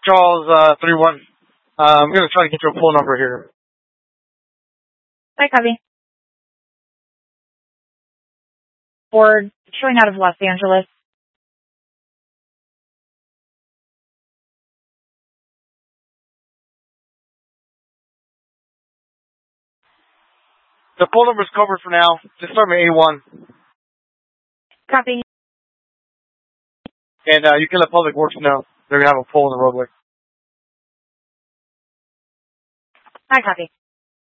Charles 3-1. I'm going to try to get your phone number here. Hi, copy. Ford, showing out of Los Angeles. The phone number is covered for now. Just start with A1. Copy. And you can let Public Works know. They're going to have a pole in the roadway. Hi, copy.